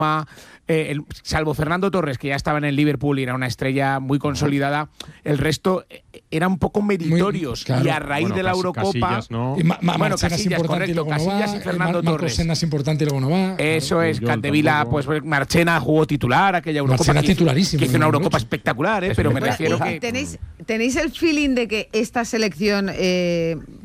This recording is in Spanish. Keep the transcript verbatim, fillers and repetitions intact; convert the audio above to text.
Eh, el, salvo Fernando Torres, que ya estaba en el Liverpool y era una estrella muy consolidada, el resto eh, eran un poco meritorios. Muy, claro. Y a raíz bueno, de la Eurocopa… Casillas, ¿no? Y ma, ma, bueno, Casillas es importante correcto, y luego no Casillas va, y Fernando Mar, Marcos Torres. Senna es importante y luego no va. Eso claro. es, Cantevila, pues Marchena jugó titular aquella Eurocopa. Marchena titularísimo. Que hizo una Eurocopa espectacular, ¿eh? Pero me bueno, refiero y, que… ¿tenéis, ¿Tenéis el feeling de que esta selección… Eh,